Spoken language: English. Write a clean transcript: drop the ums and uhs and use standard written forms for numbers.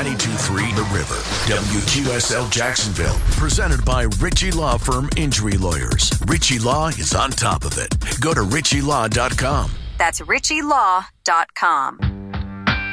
92.3 The River. WQSL Jacksonville. Presented by Ritchie Law Firm Injury Lawyers. Ritchie Law is on top of it. Go to ritchielaw.com. That's ritchielaw.com.